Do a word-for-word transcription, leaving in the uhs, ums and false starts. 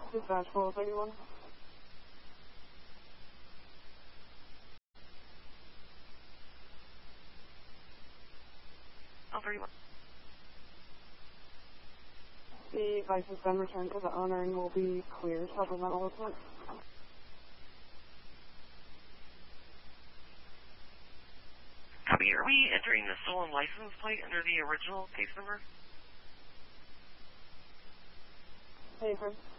Dispatch call thirty-one. Oh, thirty-one. The device has been returned to the owner and will be cleared. Supplemental report. Copy. Are we entering the stolen license plate under the original case number? Hey, sir.